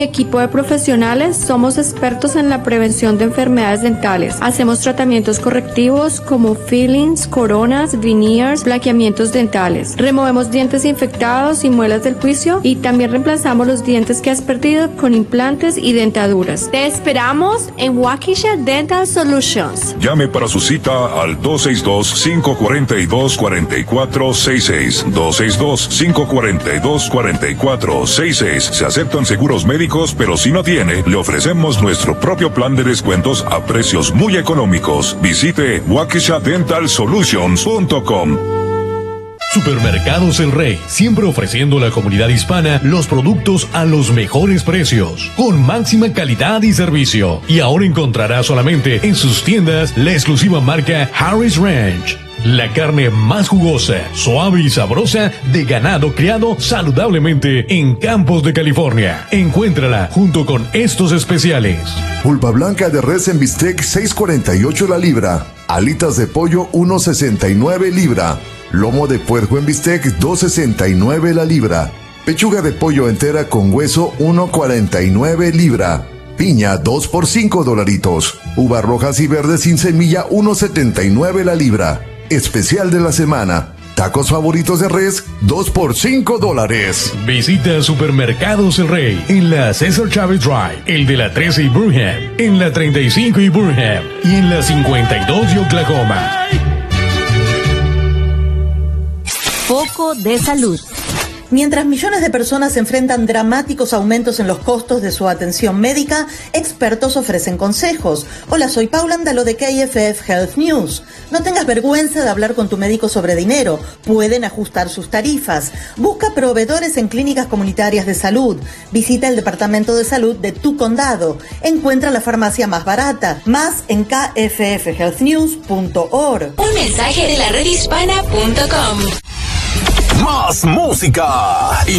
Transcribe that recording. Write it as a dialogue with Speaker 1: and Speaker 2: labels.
Speaker 1: Equipo de profesionales, somos expertos en la prevención de enfermedades dentales. Hacemos tratamientos correctivos como fillings, coronas, veneers, blanqueamientos dentales. Removemos dientes infectados y muelas del juicio y también reemplazamos los dientes que has perdido con implantes y dentaduras. Te esperamos en Waukesha Dental Solutions.
Speaker 2: Llame para su cita al 262-542-4466. 262-542-4466. Se aceptan seguros médicos, pero si no tiene, le ofrecemos nuestro propio plan de descuentos a precios muy económicos. Visite waukeshadentalsolutions.com.
Speaker 3: Supermercados El Rey, siempre ofreciendo a la comunidad hispana los productos a los mejores precios, con máxima calidad y servicio. Y ahora encontrará solamente en sus tiendas la exclusiva marca Harris Ranch. La carne más jugosa, suave y sabrosa de ganado criado saludablemente en Campos de California. Encuéntrala junto con estos especiales.
Speaker 4: Pulpa blanca de res en bistec 6.48 la libra. Alitas de pollo 1.69 libra. Lomo de puerco en bistec 2.69 la libra. Pechuga de pollo entera con hueso 1.49 libra. Piña 2 por $5. Uvas rojas y verdes sin semilla 1.79 la libra. Especial de la semana. Tacos favoritos de res, 2 por $5.
Speaker 3: Visita Supermercados El Rey en la Cesar Chavez Drive, el de la 13 y Burham, en la 35 y Burham y en la 52 y Oklahoma.
Speaker 5: Foco de salud.
Speaker 6: Mientras millones de personas enfrentan dramáticos aumentos en los costos de su atención médica, expertos ofrecen consejos. Hola, soy Paula Andaló de KFF Health News. No tengas vergüenza de hablar con tu médico sobre dinero. Pueden ajustar sus tarifas. Busca proveedores en clínicas comunitarias de salud. Visita el departamento de salud de tu condado. Encuentra la farmacia más barata. Más en kffhealthnews.org.
Speaker 5: Un mensaje de la redhispana.com.
Speaker 7: Más música y